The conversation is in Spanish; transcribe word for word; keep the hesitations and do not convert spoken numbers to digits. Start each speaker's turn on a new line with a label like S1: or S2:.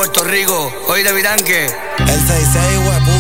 S1: Puerto Rico. Oye, David Anque.
S2: El seis seis, huepu.